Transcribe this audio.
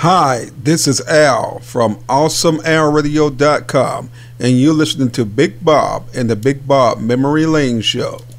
Hi, this is Al from AwesomeAlRadio.com, and you're listening to Big Bob and the Big Bob Memory Lane Show.